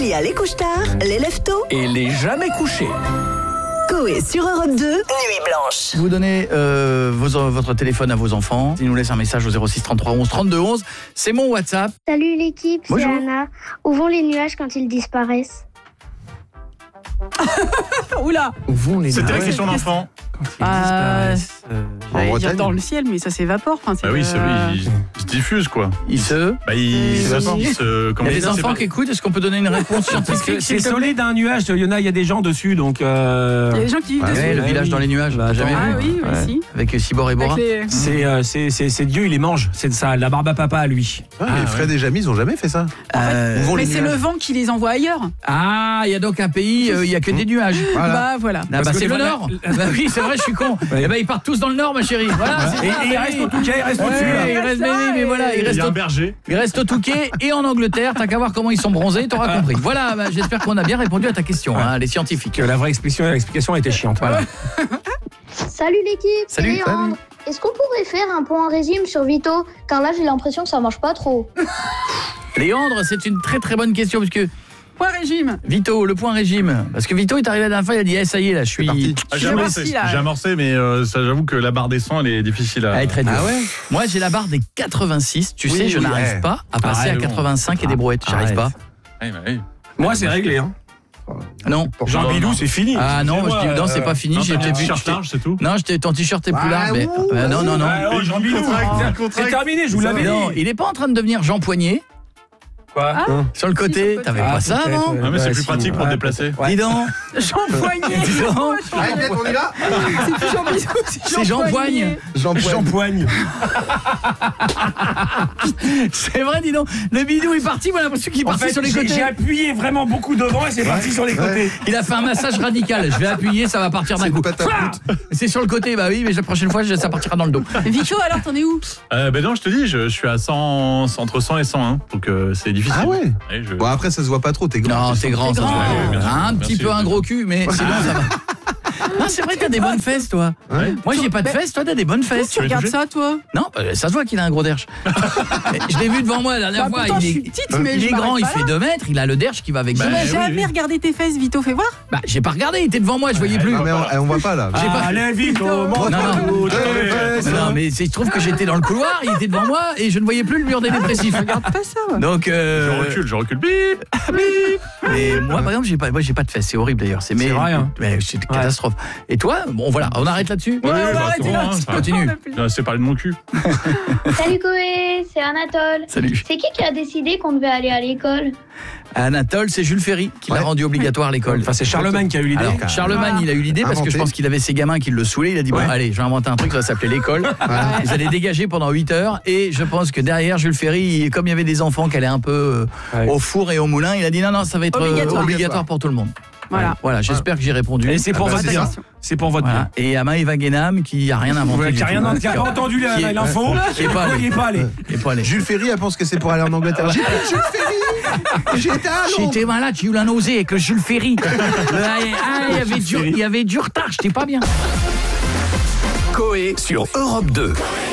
Il y a les couche-tard, les lève-tôt Et les jamais couchés. Coé sur Europe 2, Nuit Blanche. Vous donnez votre téléphone à vos enfants. Ils nous laissent un message au 06 33 11 32 11. C'est mon WhatsApp. Salut l'équipe, c'est Bonjour. Anna. Où vont les nuages quand ils disparaissent? Oula. Où vont les C'était la nuages question d'enfant. quand ils disparaissent, J'allais dire dans le ciel, mais ça s'évapore. Enfin, Bah oui, c'est lui, il se diffuse quoi. Ils se... Bah il se Il comment y a des dire, c'est enfants pas- qui écoutent. Est-ce qu'on peut donner une réponse scientifique C'est solide un nuage, il y a des gens dessus donc. Il y a des gens qui vivent dessus. Ouais, le village dans les nuages, là, jamais Ah vu. oui, oui, si. Avec Cibor et Bora. Avec les- C'est Dieu, il les mange, c'est ça, la barbe à papa à lui. Les Fred et Jamy, ils ont jamais fait ça. Euh, Où vont Mais les c'est le nuages vent qui les envoie ailleurs. Ah, il y a donc un pays, il y a que des nuages. Voilà. Bah voilà. Ah, bah, Parce que c'est le voilà, nord. Bah oui, c'est vrai, je suis con. Eh ben ils partent tous dans le nord, ma chérie. Voilà. c'est Et ça, il bah reste oui. au Touquet, il reste au-dessus. Ouais, là. il reste, mais voilà, il Il reste y a au un berger. Il reste au Touquet et en Angleterre, t'as qu'à voir comment ils sont bronzés, t'auras compris. Voilà, bah, j'espère qu'on a bien répondu à ta question, hein, les scientifiques. Que la vraie explication a été chiante. Voilà. Salut l'équipe, c'est Salut. Léandre. Est-ce qu'on pourrait faire un point régime sur Vito? Car là j'ai l'impression que ça marche pas trop. Léandre, c'est une très très bonne question parce que Point régime. Vito, le point régime. Parce que Vito est arrivé la dernière fois, il a dit ça y est là, je suis parti. Ah, Je j'ai suis amorcé, parti, là. j'ai amorcé, mais ça, j'avoue que la barre des 100 elle est difficile à. Elle est très dure. Ah ouais. Moi, j'ai la barre des 86, tu Oui, sais, je oui, n'arrive ouais. pas à passer à Arrête, 85 et des brouettes, j'arrive pas. Ouais, bah oui. Moi c'est réglé. Hein. Non. Jean Bidou c'est fini. Ah non, moi, je dis, non, c'est pas fini, Non, j'ai t'as un vu t-shirt large, c'est tout. Non, ton t-shirt est plus large, mais non. Oh, Jean Bidou, c'est terminé, je vous l'avais dit. Non, il est pas en train de devenir Jean Poignet. Quoi Sur le côté, t'avais pas ça avant? Ah, mais c'est Ouais, plus si, pratique pour ouais, déplacer. Dis donc, Jean Poignet. dis donc, Arrête, on y va. C'est plus Jean Bidou, c'est Jean Poigne. Jean Jean Poigne. C'est vrai, dis donc. Le bidou est parti, moi j'ai l'impression qu'il est En parti fait, sur les côtés. j'ai appuyé vraiment beaucoup devant et c'est parti sur les côtés. Il a fait un massage radical. Je vais appuyer, ça va partir d'un C'est coup. une pâte à Flah C'est sur le côté, bah oui, mais la prochaine fois, ça partira dans le dos. Vito, alors t'en es où? Ben non, je te dis, je suis à 100, entre 100 et 101, donc c'est difficile. Ah ouais. Ouais, je- Bon, après, ça se voit pas trop, t'es grand. Non, t'es grand, ça se grand. voit. Ouais, bien sûr. Un petit Merci. peu un gros cul, mais sinon ça va. Non, c'est vrai que t'as des bonnes fesses, toi. Ouais. Moi, j'ai pas de fesses, toi, t'as des bonnes fesses. Tu regardes toucher ça, toi? Non, ça se voit qu'il a un gros derche. Je l'ai vu devant moi la dernière Bah, fois. pourtant, Il je est, suis petite, mais il je est grand, m'arrête il pas fait là. 2 mètres, il a le derche qui va avec 2 Bah, mètres. J'ai jamais oui. regardé tes fesses, Vito, fais voir. Bah, j'ai pas regardé, il était devant moi, je voyais plus. Ah, mais on voit pas là. J'ai pas- Allez vite, Non, non. Non, mais il se trouve que j'étais dans le couloir, il était devant moi et je ne voyais plus le mur des dépressifs. Regarde pas ça. Ouais. Donc, Je recule, bip. mais moi, par exemple, j'ai pas de fesses, c'est horrible d'ailleurs. C'est vrai, hein. c'est une catastrophe. Et toi, bon voilà, on arrête là-dessus. Ouais, on va bah, arrêter c'est bon, là. hein, ça- Continue. C'est parler de mon cul. Salut Coé, c'est Anatole. Salut. C'est qui a décidé qu'on devait aller à l'école? Anatole, c'est Jules Ferry qui l'a Ouais. rendu obligatoire l'école. Enfin, c'est Charlemagne qui a eu l'idée. Alors, Charlemagne, il a eu l'idée parce que Inventé. je pense qu'il avait ses gamins qui le saoulaient. Il a dit, bon, Ouais. allez, je vais inventer un truc, ça va s'appeler l'école. Vous allez dégager pendant 8 heures. Et je pense que derrière, Jules Ferry, comme il y avait des enfants qui allaient un peu Ouais. au four et au moulin, il a dit, non, ça va être obligatoire pour tout le monde. Voilà. Voilà, j'espère que j'ai répondu. Et c'est pour Ah bah, votre c'est bien. ça. C'est pour votre Voilà. bien. Et Amaeva Guénam qui a rien inventé. Qui a rien qui a pas entendu Qui est- l'info. qui est pas allé. Il est pas allé. Et pas allé. Jules Ferry, elle pense que c'est pour aller en Angleterre. Jules Ferry. J'étais à Londres. J'étais malade, j'ai eu la nausée avec le Jules Ferry. Il y avait du retard, j'étais pas bien. Coé sur Europe 2.